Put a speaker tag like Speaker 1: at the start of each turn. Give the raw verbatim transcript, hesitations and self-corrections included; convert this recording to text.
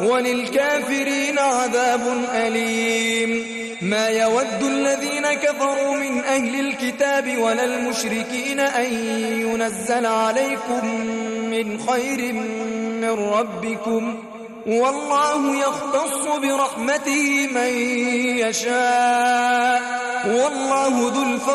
Speaker 1: وللكافرين عذاب أليم. ما يود الذين كفروا من أهل الكتاب ولا المشركين أن ينزل عليكم من خير من ربكم، والله يختص برحمته من يشاء، والله ذو الفضل